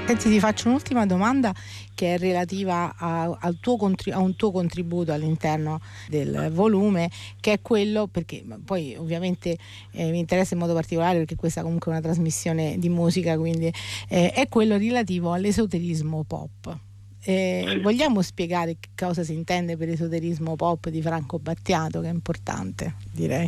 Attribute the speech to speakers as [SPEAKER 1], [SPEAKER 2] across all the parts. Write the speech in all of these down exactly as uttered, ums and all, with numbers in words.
[SPEAKER 1] Senti, ti faccio un'ultima domanda che è relativa a, al tuo contri- a un tuo contributo all'interno del volume, che è quello, perché poi ovviamente eh, mi interessa in modo particolare perché questa comunque è una trasmissione di musica, quindi eh, è quello relativo all'esoterismo pop. Eh,
[SPEAKER 2] Sì.
[SPEAKER 1] Vogliamo spiegare che cosa si intende per esoterismo pop di Franco Battiato, che è importante, direi.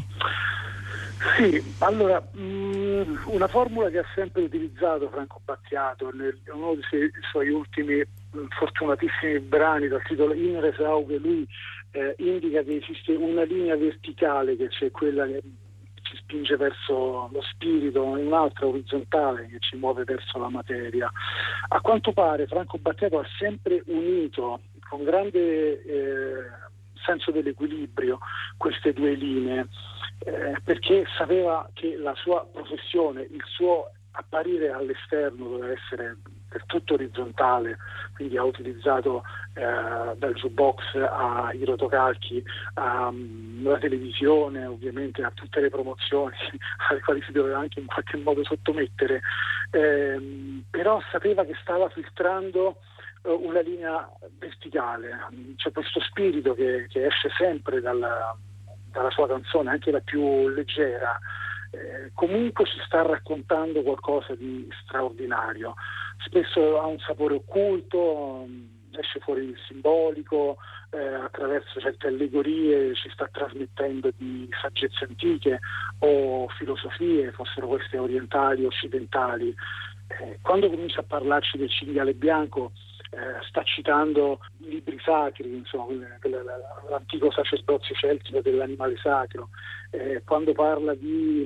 [SPEAKER 2] Sì, allora, mh, una formula che ha sempre utilizzato Franco Battiato in uno dei suoi, suoi ultimi mh, fortunatissimi brani dal titolo In Resaughe, lui eh, indica che esiste una linea verticale, che c'è quella che ci spinge verso lo spirito, e un'altra orizzontale che ci muove verso la materia. A quanto pare Franco Battiato ha sempre unito con grande eh, senso dell'equilibrio queste due linee, eh, perché sapeva che la sua professione, il suo apparire all'esterno doveva essere del tutto orizzontale, quindi ha utilizzato eh, dal jukebox ai rotocalchi alla um, televisione, ovviamente a tutte le promozioni alle quali si doveva anche in qualche modo sottomettere, eh, però sapeva che stava filtrando una linea verticale. C'è questo spirito che, che esce sempre dalla, dalla sua canzone, anche la più leggera, eh, comunque ci sta raccontando qualcosa di straordinario. Spesso ha un sapore occulto, esce fuori il simbolico, eh, attraverso certe allegorie ci sta trasmettendo di saggezze antiche o filosofie, fossero queste orientali o occidentali. Eh, quando comincia a parlarci del cinghiale bianco, Eh, sta citando libri sacri, insomma, l'antico sacerdozio celtico dell'animale sacro. Eh, quando parla di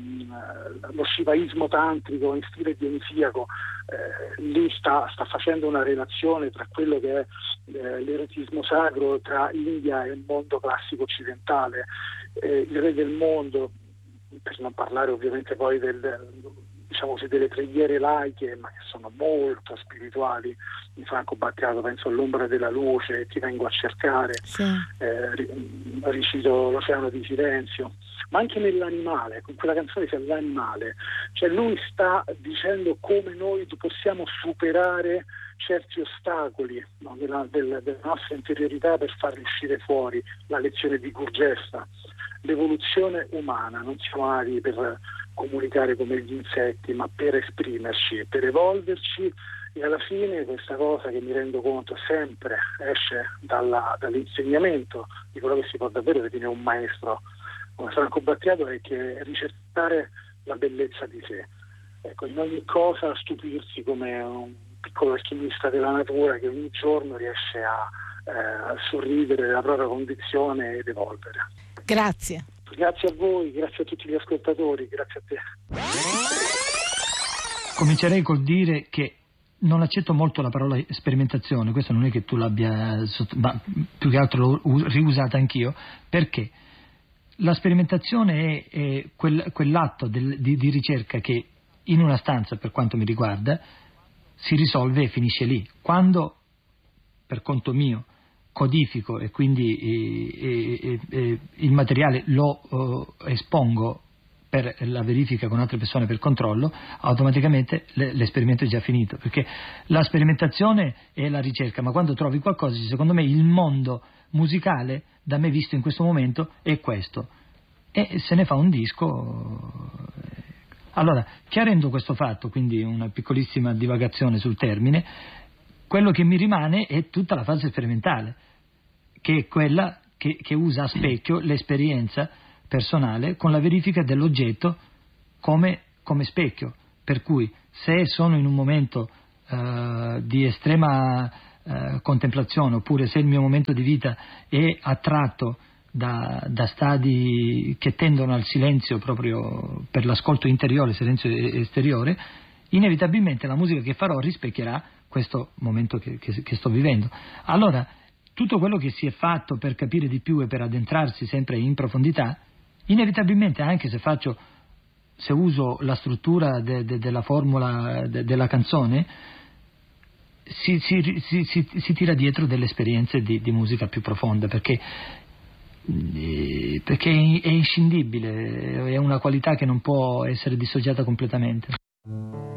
[SPEAKER 2] mh, lo shivaismo tantrico in stile dionisiaco, eh, lì sta, sta facendo una relazione tra quello che è eh, l'erotismo sacro tra India e il mondo classico occidentale. Eh, il re del mondo, per non parlare ovviamente poi del diciamo così, delle preghiere laiche, ma che sono molto spirituali, di Franco Battiato, penso all'ombra della luce, ti vengo a cercare,
[SPEAKER 1] Sì.
[SPEAKER 2] eh, ricito l'oceano di silenzio, ma anche nell'animale, con quella canzone c'è l'animale, cioè lui sta dicendo come noi possiamo superare certi ostacoli, no, della, della, della nostra interiorità per farli uscire fuori, la lezione di Gurgesta, l'evoluzione umana, non siamo nati per comunicare come gli insetti, ma per esprimerci, per evolverci, e alla fine questa cosa che mi rendo conto sempre esce dalla, dall'insegnamento di quello che si può davvero definire un maestro come Franco Battiato, è che ricercare la bellezza di sé, ecco, in ogni cosa stupirsi come un piccolo alchimista della natura che ogni giorno riesce a, eh, a sorridere della propria condizione ed evolvere.
[SPEAKER 1] Grazie.
[SPEAKER 2] Grazie a voi, grazie a tutti gli ascoltatori, grazie a te.
[SPEAKER 3] Comincerei col dire che non accetto molto la parola sperimentazione, questo non è che tu l'abbia, ma più che altro l'ho riusata anch'io, perché la sperimentazione è, è quel, quell'atto del, di, di ricerca che in una stanza, per quanto mi riguarda, si risolve e finisce lì. Quando, per conto mio, codifico e quindi eh, eh, eh, il materiale lo eh, espongo per la verifica con altre persone, per controllo, automaticamente le, l'esperimento è già finito, perché la sperimentazione è la ricerca, ma quando trovi qualcosa, secondo me il mondo musicale da me visto in questo momento è questo, e se ne fa un disco. Allora, chiarendo questo fatto, quindi una piccolissima divagazione sul termine, quello che mi rimane è tutta la fase sperimentale, che è quella che, che usa a specchio l'esperienza personale con la verifica dell'oggetto come, come specchio, per cui se sono in un momento uh, di estrema uh, contemplazione, oppure se il mio momento di vita è attratto da, da stadi che tendono al silenzio proprio per l'ascolto interiore, silenzio esteriore, inevitabilmente la musica che farò rispecchierà questo momento che, che, che sto vivendo. Allora, tutto quello che si è fatto per capire di più e per addentrarsi sempre in profondità, inevitabilmente, anche se faccio, se uso la struttura de, de, della formula de, della canzone, si, si, si, si, si tira dietro delle esperienze di, di musica più profonda, perché, perché è inscindibile, è una qualità che non può essere dissociata completamente.